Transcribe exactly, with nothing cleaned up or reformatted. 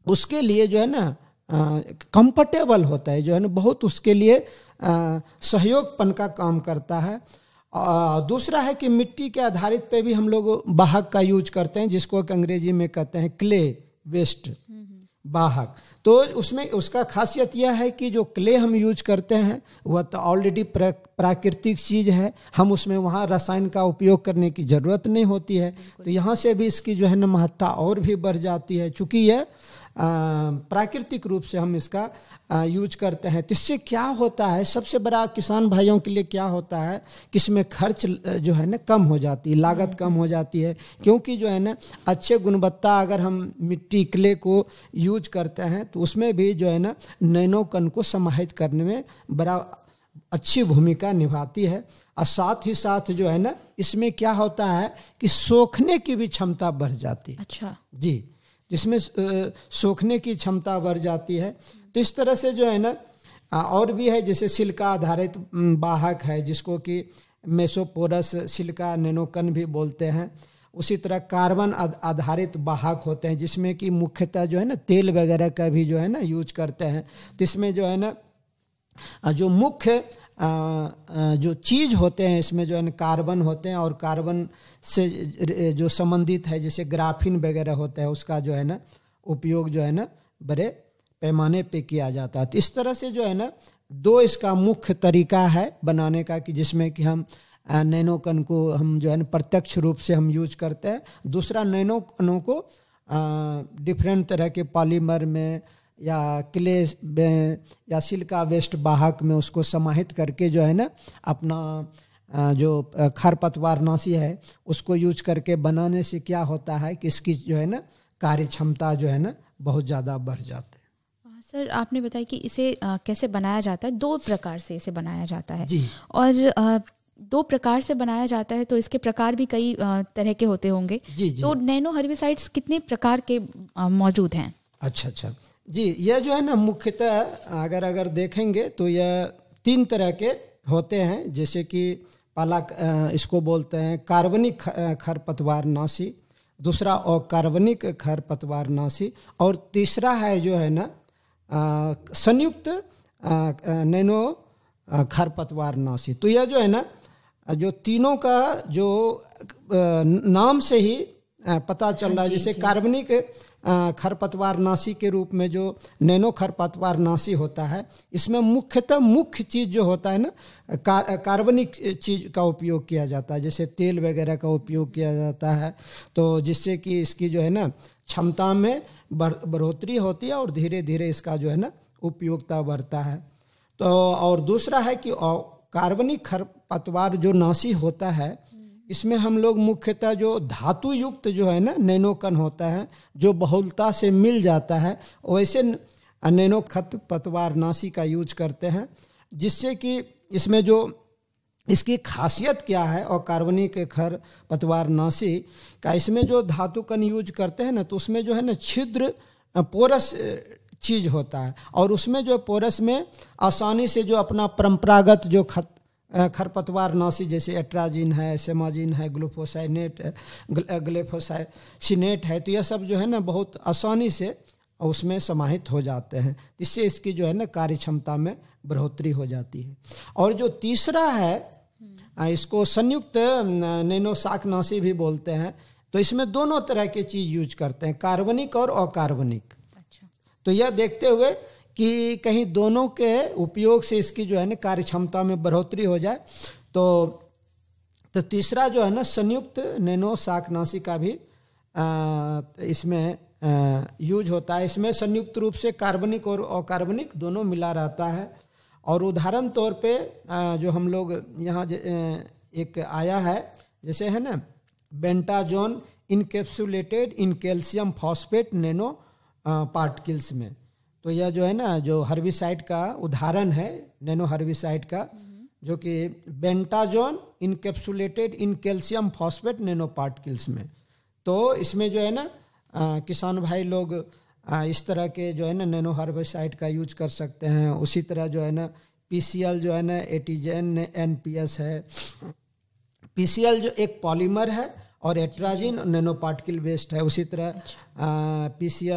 उसके लिए जो है ना कंफर्टेबल होता है, जो है ना बहुत उसके लिए आ, सहयोगपन का काम करता है। आ, दूसरा है कि मिट्टी के आधारित पे भी हम लोग वाहक का यूज करते हैं, जिसको अंग्रेजी में कहते हैं क्ले वेस्ट वाहक। तो उसमें उसका खासियत यह है कि जो क्ले हम यूज करते हैं वह तो ऑलरेडी प्राकृतिक चीज है, हम उसमें वहाँ रसायन का उपयोग करने की जरूरत नहीं होती है। तो यहाँ से भी इसकी जो है ना महत्ता और भी बढ़ जाती है, चूंकि यह प्राकृतिक रूप से हम इसका आ, यूज करते हैं। तो इससे क्या होता है, सबसे बड़ा किसान भाइयों के लिए क्या होता है कि इसमें खर्च जो है ना कम हो जाती है, लागत कम हो जाती है, क्योंकि जो है ना अच्छे गुणवत्ता अगर हम मिट्टी क्ले को यूज करते हैं तो उसमें भी जो है ना नैनो कण को समाहित करने में बड़ा अच्छी भूमिका निभाती है। और साथ ही साथ जो है ना इसमें क्या होता है कि सोखने की भी क्षमता बढ़ जाती है। अच्छा जी, जिसमें सोखने की क्षमता बढ़ जाती है। तो इस तरह से जो है ना और भी है, जैसे सिलिका आधारित वाहक है जिसको कि मेसोपोरस सिलिका नैनोकण भी बोलते हैं। उसी तरह कार्बन आधारित वाहक होते हैं जिसमें कि मुख्यतः जो है ना तेल वगैरह का भी जो है ना यूज करते हैं। तो इसमें जो है ना जो मुख्य जो चीज होते हैं इसमें जो है ना कार्बन होते हैं, और कार्बन से जो संबंधित है जैसे ग्राफीन वगैरह होता है उसका जो है ना उपयोग जो है ना बड़े पैमाने पे किया जाता है। तो इस तरह से जो है ना दो इसका मुख्य तरीका है बनाने का, कि जिसमें कि हम नैनो कण को हम जो है ना प्रत्यक्ष रूप से हम यूज करते हैं। दूसरा नैनो कणों को डिफरेंट तरह के पॉलीमर में या क्ले में या सिलिका वेस्ट वाहक में उसको समाहित करके जो है ना अपना जो खरपतवारनाशी है उसको यूज करके बनाने से क्या होता है कि इसकी जो है ना कार्य क्षमता जो है ना बहुत ज़्यादा बढ़ जाती है। सर आपने बताया कि इसे आ, कैसे बनाया जाता है, दो प्रकार से इसे बनाया जाता है जी। और आ, दो प्रकार से बनाया जाता है तो इसके प्रकार भी कई आ, तरह के होते होंगे। जी जी। तो नैनो हर्बिसाइड्स कितने प्रकार के आ, मौजूद हैं? अच्छा अच्छा जी, यह जो है ना मुख्यतः अगर अगर देखेंगे तो यह तीन तरह के होते हैं। जैसे कि पहला इसको बोलते हैं कार्बनिक खरपतवारनाशी, दूसरा अकार्बनिक खरपतवारनाशी, और तीसरा है जो है ना संयुक्त नैनो खरपतवारनाशी। तो यह जो है ना जो तीनों का जो नाम से ही पता चल रहा है, जैसे कार्बनिक खरपतवारनाशी के रूप में जो नैनो खरपतवारनाशी होता है इसमें मुख्यतः मुख्य चीज जो होता है ना कार, कार्बनिक चीज का उपयोग किया जाता है, जैसे तेल वगैरह का उपयोग किया जाता है। तो जिससे कि इसकी जो है ना क्षमता में बढ़ोतरी होती है और धीरे धीरे इसका जो है ना उपयोगिता बढ़ता है। तो और दूसरा है कि कार्बनिक खरपतवार जो नाशी होता है इसमें हम लोग मुख्यतः जो धातु युक्त जो है ना नैनो कण होता है जो बहुलता से मिल जाता है, वैसे नैनो खरपतवारनाशी का यूज करते हैं, जिससे कि इसमें जो इसकी खासियत क्या है और कार्बनिक खरपतवारनाशी का इसमें जो धातु कण यूज करते हैं ना तो उसमें जो है ना छिद्र पोरस चीज होता है, और उसमें जो पोरस में आसानी से जो अपना परंपरागत जो खत खरपतवारनाशी जैसे एट्राजिन है, सेमाजिन है, ग्लूफोसाइनेट ग्लेफोसाइनेट है, तो यह सब जो है ना बहुत आसानी से उसमें समाहित हो जाते हैं। इससे इसकी जो है ना कार्य क्षमता में बढ़ोतरी हो जाती है। और जो तीसरा है इसको संयुक्त नैनो शाकनाशी भी बोलते हैं। तो इसमें दोनों तरह के चीज यूज करते हैं, कार्बनिक और अकार्बनिक। अच्छा। तो यह देखते हुए कि कहीं दोनों के उपयोग से इसकी जो है ना कार्य क्षमता में बढ़ोतरी हो जाए, तो तो तीसरा जो है ना संयुक्त नैनो शाकनाशी का भी आ, इसमें आ, यूज होता है। इसमें संयुक्त रूप से कार्बनिक और अकार्बनिक दोनों मिला रहता है। और उदाहरण तौर पे आ, जो हम लोग यहाँ एक आया है जैसे है ना बेंटाजोन encapsulated in calcium phosphate nano particles में, तो यह जो है ना जो हर्बिसाइड का उदाहरण है नैनो हर्बिसाइड का, जो कि बेंटाजोन encapsulated in calcium phosphate nano particles में। तो इसमें जो है ना आ, किसान भाई लोग आ, इस तरह के जो है ना नैनो हर्बिसाइड का यूज कर सकते हैं। उसी तरह जो है ना पीसीएल जो है ना एटीजेन एनपीएस है। पीसीएल जो एक पॉलीमर है और एट्राजिन नैनो पार्टिकल बेस्ड है। उसी तरह पीसीएल